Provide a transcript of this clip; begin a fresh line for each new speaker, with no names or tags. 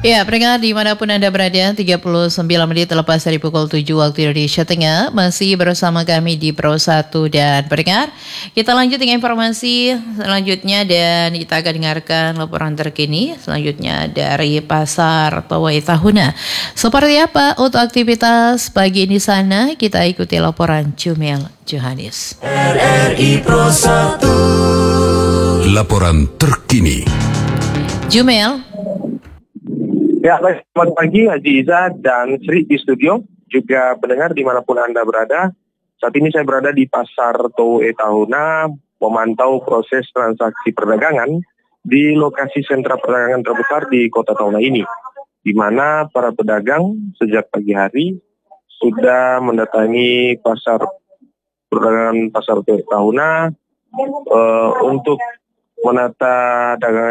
Ya, pendengar dimanapun Anda berada, 39 menit lepas dari pukul 7 waktu Indonesia Tengah, masih bersama kami di Pro 1 dan pendengar. Kita lanjut dengan informasi selanjutnya dan kita akan dengarkan laporan terkini selanjutnya dari Pasar Towai Tahuna. Seperti apa untuk aktivitas pagi ini sana? Kita ikuti laporan Jumel Johanis.
RRI Pro 1. Laporan terkini.
Jumel.
Ya, baik, selamat pagi Haji Iza dan Sri di studio, juga pendengar dimanapun Anda berada. Saat ini saya berada di Pasar Towai Tahuna, memantau proses transaksi perdagangan di lokasi sentra perdagangan terbesar di kota Tahuna ini, di mana para pedagang sejak pagi hari sudah mendatangi pasar perdagangan Pasar Towai Tahuna untuk menata dagangan